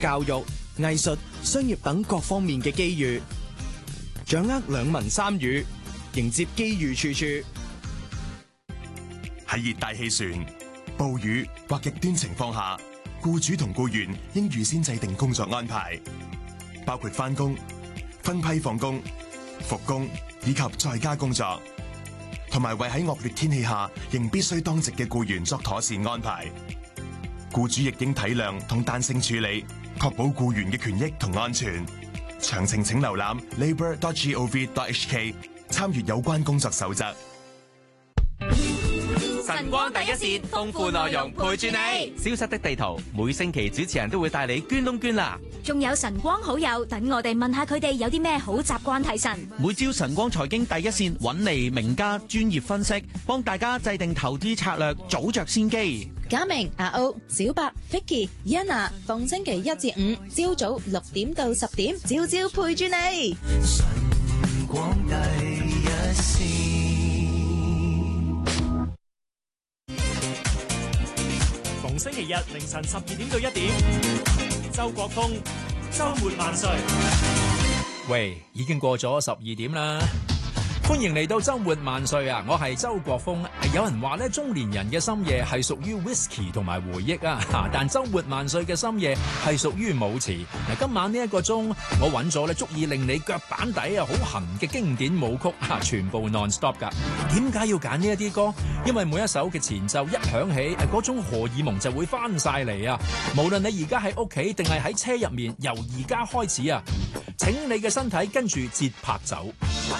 教育、藝術、商業等各方面嘅機遇，掌握兩文三語，迎接機遇處處。 喺熱帶氣旋、暴雨或極端情況下，僱主同僱員應預先制定工作安排，包括返工、分批放工、復工以及在家工作，同埋為喺惡劣天氣下仍必須當值嘅僱員作妥善安排。僱主亦應體諒同彈性處理，確保僱員嘅權益同安全。詳情請瀏覽 labour.gov.hk， 參閱有關工作守則。 晨光第一線，豐富內容陪住你。消失的地圖，每星期主持人都會帶你捐窿捐罅。 仲有晨光好友，等我哋問下佢哋有啲咩好習慣提神。 每朝晨光財經第一線揾嚟名家專業分析，幫大家制定投資策略，早着先機。 嘉明、阿歐、小白、Vicky、Yana， 逢星期一至五朝早6點到10點，朝朝陪住你。晨光第一線。 逢星期日凌晨12點到1點，周國峰周末萬歲。 喂，已經過咗12點啦。歡迎嚟到周末萬歲啊！我係周國峰。有人話咧，中年人嘅深夜係屬於 whisky 同埋回憶啊，但周末萬歲嘅深夜係屬於舞池。嗱，今晚呢一個鐘，我揾咗咧足以令你腳板底啊好痕嘅經典舞曲全部 non-stop 噶。點解要揀呢一啲歌？因為每一首嘅前奏一響起，嗰種荷爾蒙就會翻晒嚟啊！無論你而家喺屋企定係喺車入面，由而家開始啊，請你嘅身體跟住節拍走。